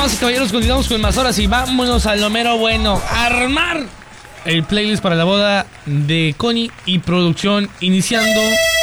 damas y caballeros, continuamos con más horas y vámonos al lo mero bueno. Armar el playlist para la boda de Connie y producción, iniciando